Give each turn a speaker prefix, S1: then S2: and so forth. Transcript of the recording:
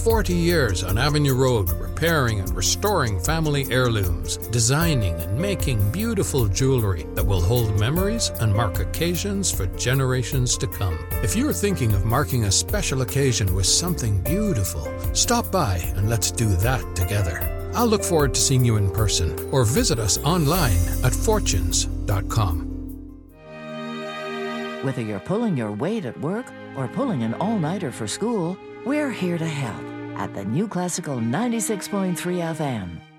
S1: 40 years on Avenue Road, repairing and restoring family heirlooms, designing and making beautiful jewelry that will hold memories and mark occasions for generations to come. If you're thinking of marking a special occasion with something beautiful, stop by and let's do that together. I'll look forward to seeing you in person or visit us online at fortunes.com.
S2: Whether you're pulling your weight at work or pulling an all-nighter for school, we're here to help at the New Classical 96.3 FM.